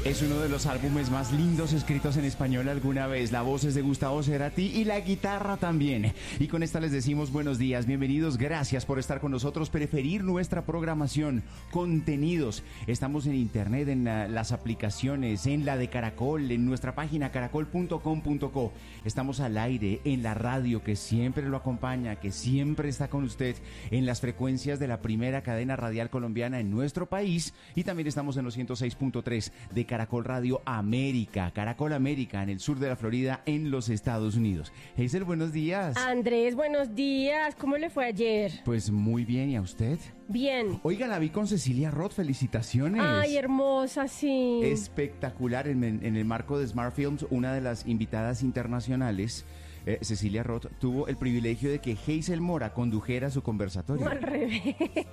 Es uno de los álbumes más lindos escritos en español alguna vez. La voz es de Gustavo Cerati y la guitarra también. Y con esta les decimos buenos días, bienvenidos, gracias por estar con nosotros, preferir nuestra programación, contenidos. Estamos en internet, en las aplicaciones, en la de Caracol, en nuestra página caracol.com.co. Estamos al aire, en la radio que siempre lo acompaña, que siempre está con usted, en las frecuencias de la primera cadena radial colombiana en nuestro país. Y también estamos en los 106.3 de Caracol Radio América, Caracol América, en el sur de la Florida, en los Estados Unidos. Hazel, buenos días. Andrés, buenos días. ¿Cómo le fue ayer? Pues muy bien, ¿y a usted? Bien. Oiga, la vi con Cecilia Roth, felicitaciones. Ay, hermosa, sí. Espectacular, en el marco de Smart Films, una de las invitadas internacionales, Cecilia Roth, tuvo el privilegio de que Hazel Mora condujera su conversatorio. Al revés.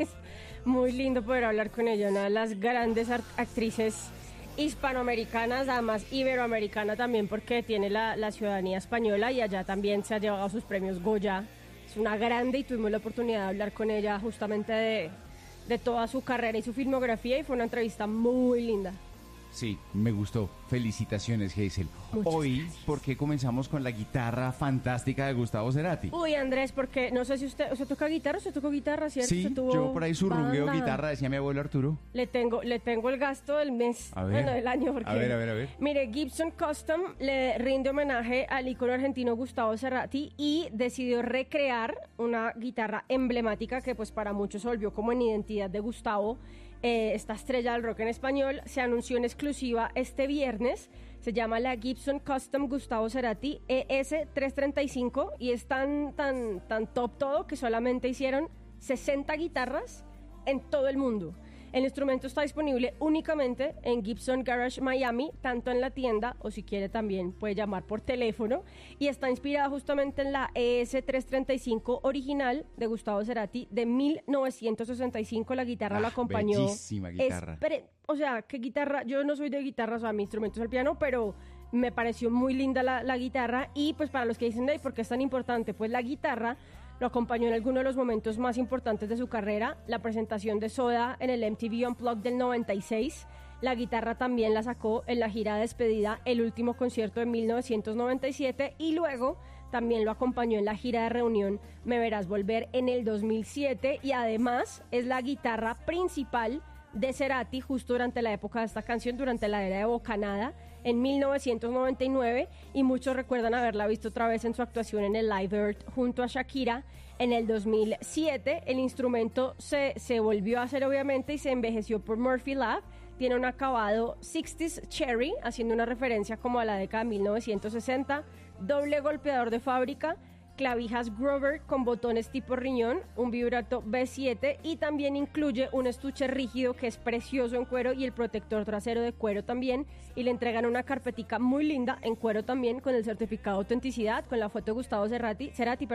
Muy lindo poder hablar con ella, una de las grandes actrices hispanoamericanas, además iberoamericana también, porque tiene la ciudadanía española y allá también se ha llevado sus premios Goya. Es una grande y tuvimos la oportunidad de hablar con ella justamente de toda su carrera y su filmografía, y fue una entrevista muy linda. Sí, me gustó. Felicitaciones, Hazel. Muchas Hoy, gracias. ¿por qué comenzamos con la guitarra fantástica de Gustavo Cerati? Uy, Andrés, porque no sé si usted toca guitarra, usted tocó guitarra, ¿cierto? Sí, ¿Usted tuvo yo por ahí surrungueo banda? guitarra, decía mi abuelo Arturo. Le tengo el gasto del mes, A ver. bueno, del año. Porque, A ver. Mire, Gibson Custom le rinde homenaje al ícono argentino Gustavo Cerati y decidió recrear una guitarra emblemática que pues para muchos se volvió como en identidad de Gustavo. Esta estrella del rock en español se anunció en exclusiva este viernes. Se llama la Gibson Custom Gustavo Cerati ES335 y es tan top todo que solamente hicieron 60 guitarras en todo el mundo. El instrumento está disponible únicamente en Gibson Garage Miami, tanto en la tienda o si quiere también puede llamar por teléfono, y está inspirada justamente en la ES335 original de Gustavo Cerati de 1965. La guitarra lo acompañó. Bellísima guitarra. O sea, qué guitarra, yo no soy de guitarra, o sea, mi instrumento es el piano, pero me pareció muy linda la guitarra. Y pues para los que dicen, ¿por qué es tan importante? Pues la guitarra lo acompañó en alguno de los momentos más importantes de su carrera, la presentación de Soda en el MTV Unplugged del 96. La guitarra también la sacó en la gira de despedida, el último concierto de 1997, y luego también lo acompañó en la gira de reunión Me Verás Volver en el 2007, y además es la guitarra principal de Cerati justo durante la época de esta canción, durante la era de Bocanada en 1999, y muchos recuerdan haberla visto otra vez en su actuación en el Live Earth junto a Shakira en el 2007. El instrumento se volvió a hacer obviamente y se envejeció por Murphy Lab. Tiene un acabado 60s Cherry, haciendo una referencia como a la década de 1960, doble golpeador de fábrica, clavijas Grover con botones tipo riñón, un vibrato B7, y también incluye un estuche rígido que es precioso en cuero y el protector trasero de cuero también, y le entregan una carpetica muy linda en cuero también con el certificado de autenticidad, con la foto de Gustavo Cerati,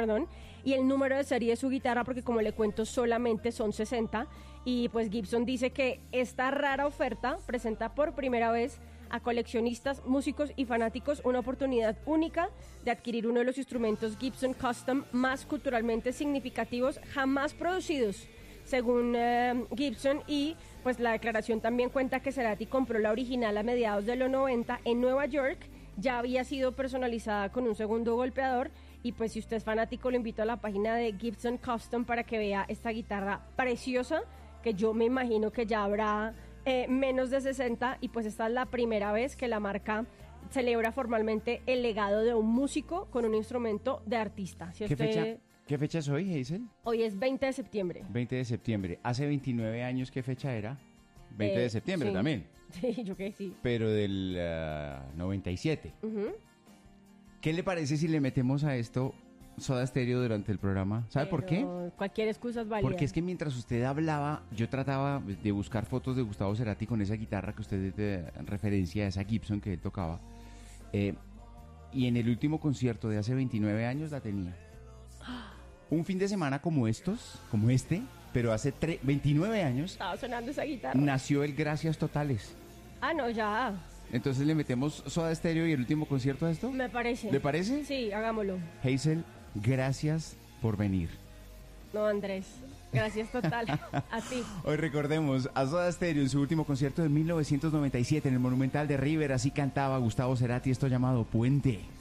y el número de serie de su guitarra, porque como le cuento solamente son 60, y pues Gibson dice que esta rara oferta presenta por primera vez a coleccionistas, músicos y fanáticos una oportunidad única de adquirir uno de los instrumentos Gibson Custom más culturalmente significativos jamás producidos, según Gibson. Y pues la declaración también cuenta que Cerati compró la original a mediados de los 90 en Nueva York, ya había sido personalizada con un segundo golpeador, y pues si usted es fanático lo invito a la página de Gibson Custom para que vea esta guitarra preciosa, que yo me imagino que ya habrá menos de 60, y pues esta es la primera vez que la marca celebra formalmente el legado de un músico con un instrumento de artista. Si ¿Qué fecha es hoy, Hazel? Hoy es 20 de septiembre. 20 de septiembre. Hace 29 años, ¿qué fecha era? 20 de septiembre sí. también. Sí, yo que sí. Pero del 97. Uh-huh. ¿Qué le parece si le metemos a esto Soda Stereo durante el programa? ¿Sabe por qué? Cualquier excusa es válida. Porque es que mientras usted hablaba, yo trataba de buscar fotos de Gustavo Cerati con esa guitarra que usted referencia, esa Gibson que él tocaba. Y en el último concierto de hace 29 años la tenía. Un fin de semana como este, pero hace 29 años, estaba sonando esa guitarra. nació el Gracias Totales. Ah, no, ya. Entonces le metemos Soda Stereo y el último concierto a esto. Me parece. ¿Le parece? Sí, hagámoslo. Hazel, gracias por venir. No, Andrés, Gracias total. A ti. Hoy recordemos a Soda Stereo en su último concierto de 1997 en el Monumental de River. Así cantaba Gustavo Cerati esto llamado Puente.